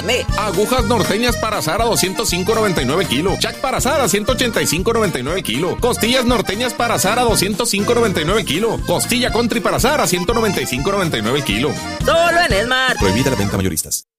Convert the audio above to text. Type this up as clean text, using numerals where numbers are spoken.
carne. Agujas norteñas para asar a 205.99 kilo. Chac para asar a 185.99 kilo. Costillas norteñas para asar a 205.99 kilo. Costilla country para asar a 195.99 kilo. Solo en Esmar. Prohibida la venta mayoristas.